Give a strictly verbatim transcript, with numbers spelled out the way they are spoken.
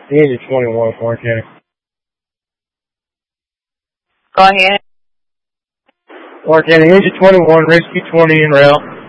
The age of twenty-one, Warren County. Go ahead. Warren County, age of twenty-one, rescue twenty in route.